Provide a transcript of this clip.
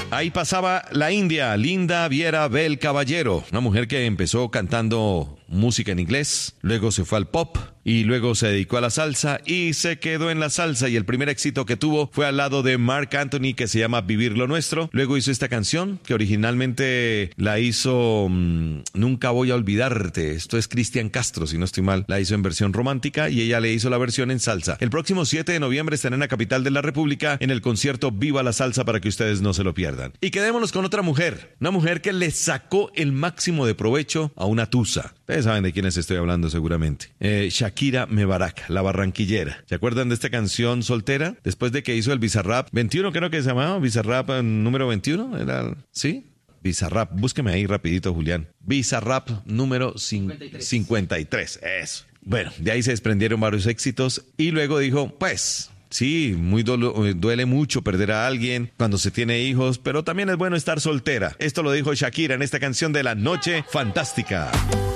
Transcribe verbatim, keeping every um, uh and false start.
Ahí pasaba la India, Linda Viera Bel Caballero, una mujer que empezó cantando música en inglés, luego se fue al pop y luego se dedicó a la salsa y se quedó en la salsa, y el primer éxito que tuvo fue al lado de Marc Anthony, que se llama Vivir lo Nuestro. Luego hizo esta canción que originalmente la hizo mmm, Nunca Voy a Olvidarte. Esto es Cristian Castro, si no estoy mal. La hizo en versión romántica y ella le hizo la versión en salsa. El próximo siete de noviembre estará en la capital de la República en el concierto Viva la Salsa, para que ustedes no se lo pierdan. Y quedémonos con otra mujer, una mujer que le sacó el máximo de provecho a una tusa. Ustedes saben de quiénes estoy hablando seguramente. Eh, Shakira Mebarak, la barranquillera. ¿Se acuerdan de esta canción Soltera? Después de que hizo el Bizarrap veintiuno, creo que se llamaba Bizarrap número veintiuno. ¿Era? ¿Sí? Bizarrap. Búsqueme ahí rapidito, Julián. Bizarrap número cincuenta y tres. Eso. Bueno, de ahí se desprendieron varios éxitos y luego dijo, pues... sí, muy dolo, duele mucho perder a alguien cuando se tiene hijos, pero también es bueno estar soltera. Esto lo dijo Shakira en esta canción de La Noche Fantástica.